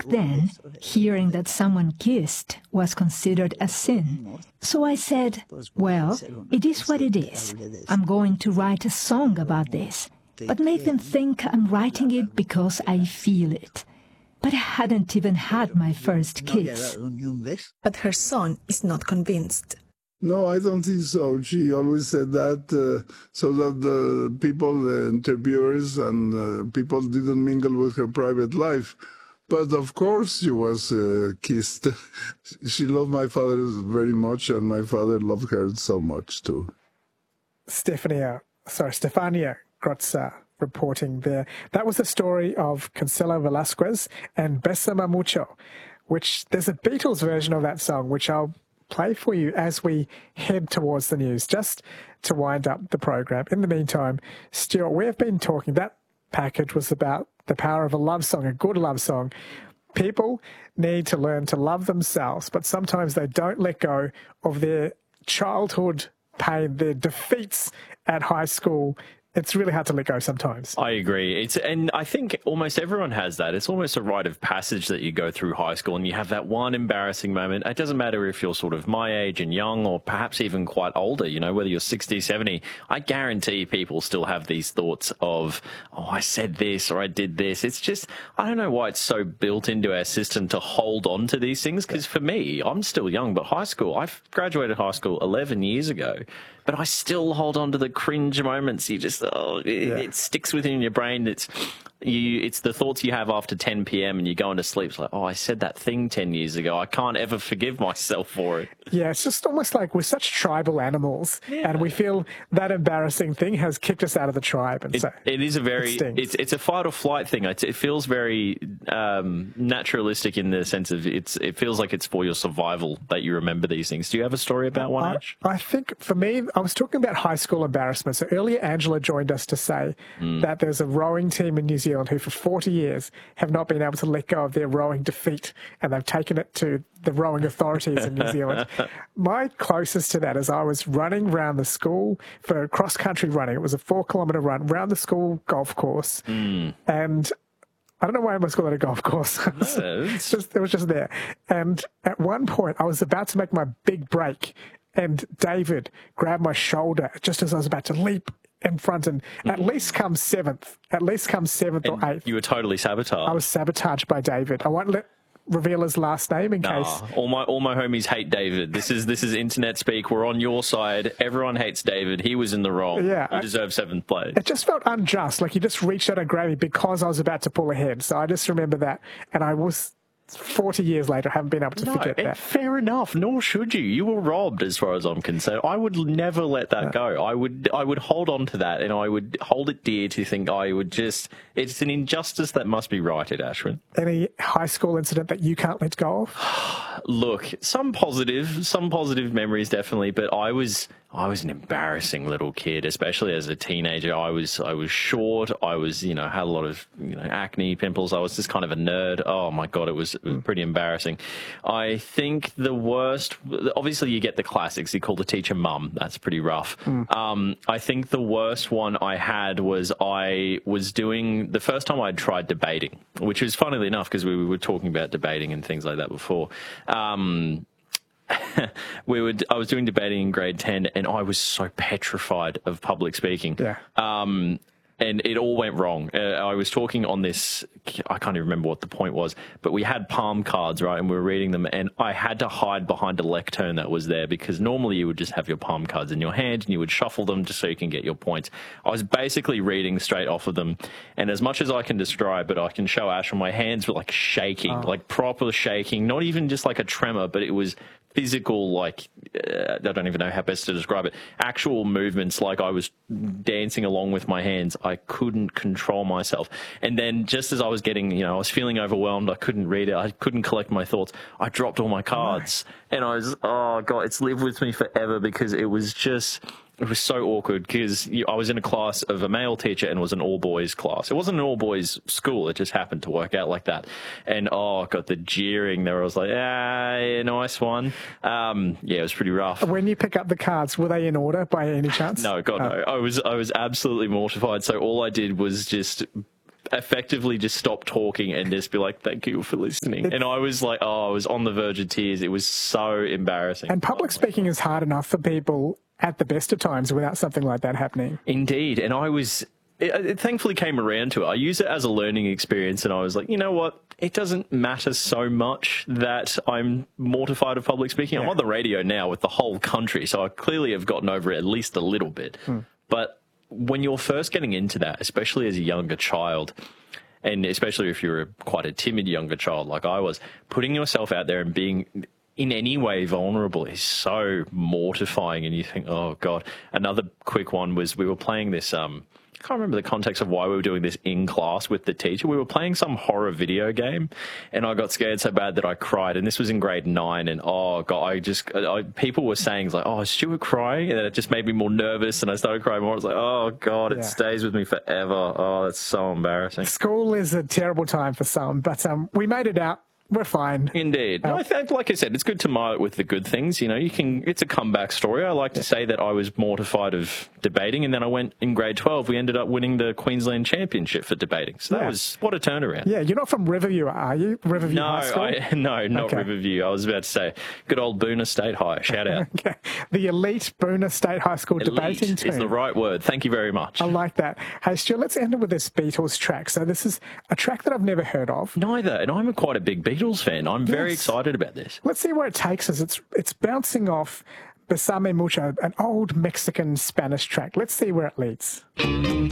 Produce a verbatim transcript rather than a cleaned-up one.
Back then, hearing that someone kissed was considered a sin. So I said, well, it is what it is. I'm going to write a song about this, but make them think I'm writing it because I feel it. But I hadn't even had my first kiss. But her son is not convinced. No, I don't think so. She always said that uh, so that the people, the interviewers and uh, people didn't mingle with her private life. But of course she was uh, kissed. She loved my father very much, and my father loved her so much too. Stefania, sorry, Stefania Grotza reporting there. That was the story of Consuelo Velasquez and Besame Mucho, which there's a Beatles version of that song, which I'll play for you as we head towards the news, just to wind up the program. In the meantime, Stuart, we've been talking, that package was about the power of a love song, a good love song. People need to learn to love themselves, but sometimes they don't let go of their childhood pain, their defeats at high school. It's really hard to let go sometimes. I agree. It's and I think almost everyone has that. It's almost a rite of passage that you go through high school and you have that one embarrassing moment. It doesn't matter if you're sort of my age and young or perhaps even quite older, you know, whether you're sixty, seventy. I guarantee people still have these thoughts of, oh, I said this or I did this. It's just, I don't know why it's so built into our system to hold on to these things. Because for me, I'm still young, but high school, I graduated high school eleven years ago. But I still hold on to the cringe moments. You just, oh, it, yeah. it sticks within your brain. It's you. It's the thoughts you have after ten p m and you're going to sleep. It's like, oh, I said that thing ten years ago. I can't ever forgive myself for it. Yeah, it's just almost like we're such tribal animals, yeah. and we feel that embarrassing thing has kicked us out of the tribe. And it, so it is a very, it it's it's a fight or flight thing. It, it feels very um, naturalistic in the sense of it's. It feels like it's for your survival that you remember these things. Do you have a story about one, I, Ash? I think for me, I was talking about high school embarrassment. So earlier, Angela joined us to say mm. that there's a rowing team in New Zealand who for forty years have not been able to let go of their rowing defeat, and they've taken it to the rowing authorities in New Zealand. My closest to that is I was running around the school for cross-country running. It was a four-kilometre run around the school golf course, mm. and I don't know why I must call it a golf course. No, it's just, it was just there. And at one point, I was about to make my big break, and David grabbed my shoulder just as I was about to leap in front and at least come seventh, at least come seventh and or eighth. You were totally sabotaged. I was sabotaged by David. I won't let reveal his last name in nah, case. All my all my homies hate David. This is this is internet speak. We're on your side. Everyone hates David. He was in the wrong. Yeah, he deserves seventh place. It just felt unjust. Like he just reached out and grabbed me because I was about to pull ahead. So I just remember that, and I was. forty years later, I haven't been able to no, forget that. Fair enough, nor should you. You were robbed as far as I'm concerned. I would never let that no. go. I would I would hold on to that, and I would hold it dear to think I would just... It's an injustice that must be righted, Ashwin. Any high school incident that you can't let go of? Look, some positive, some positive memories definitely, but I was... I was an embarrassing little kid, especially as a teenager. I was I was short. I was, you know, had a lot of, you know, acne, pimples. I was just kind of a nerd. Oh, my God, it was, it was pretty embarrassing. I think the worst, obviously you get the classics. You call the teacher mum. That's pretty rough. Mm. Um, I think the worst one I had was I was doing, the first time I tried debating, which was funnily enough because we were talking about debating and things like that before. Um we would. I was doing debating in grade ten, and I was so petrified of public speaking. Yeah. Um, and it all went wrong. Uh, I was talking on this, I can't even remember what the point was, but we had palm cards, right, and we were reading them, and I had to hide behind a lectern that was there because normally you would just have your palm cards in your hand and you would shuffle them just so you can get your points. I was basically reading straight off of them, and as much as I can describe it, I can show Ash, my hands were like shaking, oh. like proper shaking, not even just like a tremor, but it was physical, like, uh, I don't even know how best to describe it, actual movements, like I was dancing along with my hands. I couldn't control myself. And then just as I was getting, you know, I was feeling overwhelmed, I couldn't read it, I couldn't collect my thoughts, I dropped all my cards. No. And I was, oh, God, it's lived with me forever because it was just... It was so awkward because I was in a class of a male teacher and it was an all-boys class. It wasn't an all-boys school. It just happened to work out like that. And, oh, God, the jeering there. I was like, ah, yeah, nice one. Um, yeah, it was pretty rough. When you pick up the cards, were they in order by any chance? No, God, oh. no. I was, I was absolutely mortified. So all I did was just effectively just stop talking and just be like, thank you for listening. And I was like, oh, I was on the verge of tears. It was so embarrassing. And public speaking is hard enough for people at the best of times without something like that happening. Indeed. And I was, it, it thankfully came around to it. I used it as a learning experience, and I was like, you know what? It doesn't matter so much that I'm mortified of public speaking. Yeah. I'm on the radio now with the whole country, so I clearly have gotten over it at least a little bit. Hmm. But when you're first getting into that, especially as a younger child, and especially if you're a, quite a timid younger child like I was, putting yourself out there and being in any way vulnerable is so mortifying. And you think, oh, God. Another quick one was we were playing this... um. I can't remember the context of why we were doing this in class with the teacher. We were playing some horror video game, and I got scared so bad that I cried. And this was in grade nine, and oh God, I just I, people were saying like, "Oh, is Stuart crying?" And it just made me more nervous, and I started crying more. I was like, "Oh God, it yeah. stays with me forever." Oh, that's so embarrassing. School is a terrible time for some, but um, we made it out. We're fine. Indeed. No, I think, like I said, it's good to mar it with the good things. You know, you can. It's a comeback story. I like to say that I was mortified of debating, and then I went in grade twelve. We ended up winning the Queensland Championship for debating. So that yeah. was what a turnaround. Yeah, you're not from Riverview, are you? Riverview no, High School? I, no, not okay. Riverview. I was about to say good old Boonah State High. Shout out. Okay. The elite Boonah State High School elite debating team. Is the right word. Thank you very much. I like that. Hey, Stu, let's end it with this Beatles track. So this is a track that I've never heard of. Neither, and I'm a quite a big Beatles fan. I'm very Very excited about this. Let's see where it takes us. It's it's bouncing off Besame Mucho, an old Mexican Spanish track. Let's see where it leads.